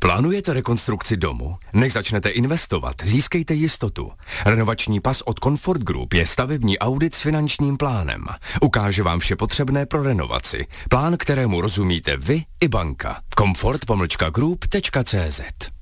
Plánujete rekonstrukci domu? Než začnete investovat, získejte jistotu. Renovační pas od Comfort Group je stavební audit s finančním plánem. Ukáže vám vše potřebné pro renovaci. Plán, kterému rozumíte vy i banka. Comfort-group.cz